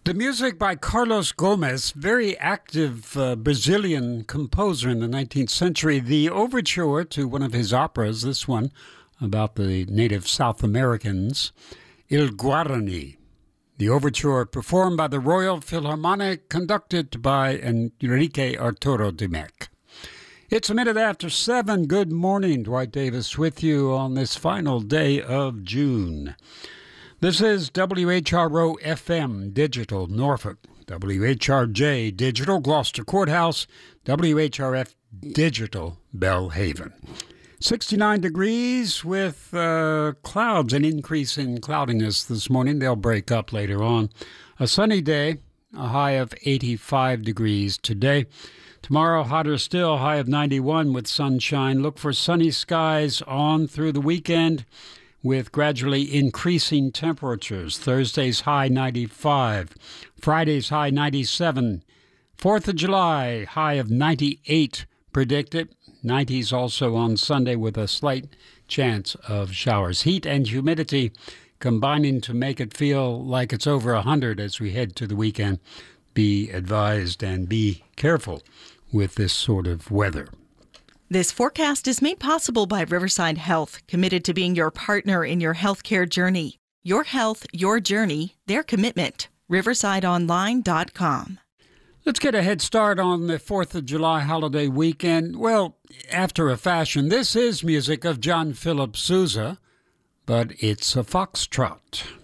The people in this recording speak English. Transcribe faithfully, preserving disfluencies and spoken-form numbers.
The music by Carlos Gomes, very active uh, Brazilian composer in the nineteenth century. The overture to one of his operas, this one about the native South Americans, Il Guarani. The overture performed by the Royal Philharmonic, conducted by Enrique Arturo Dimec. It's a minute after seven. Good morning, Dwight Davis with you on this final day of June. This is W H R O F M Digital Norfolk, W H R J Digital Gloucester Courthouse, W H R F Digital Belhaven. sixty-nine degrees with uh, clouds, an increase in cloudiness this morning. They'll break up later on. A sunny day, a high of eighty-five degrees today. Tomorrow, hotter still, high of ninety-one with sunshine. Look for sunny skies on through the weekend, with gradually increasing temperatures. Thursday's high ninety-five, Friday's high ninety-seven, fourth of July, high of ninety-eight predicted. nineties also on Sunday with a slight chance of showers. Heat and humidity combining to make it feel like it's over one hundred as we head to the weekend. Be advised and be careful with this sort of weather. This forecast is made possible by Riverside Health, committed to being your partner in your healthcare journey. Your health, your journey, their commitment. riverside online dot com. Let's get a head start on the fourth of July holiday weekend. Well, after a fashion, this is music of John Philip Sousa, but it's a foxtrot.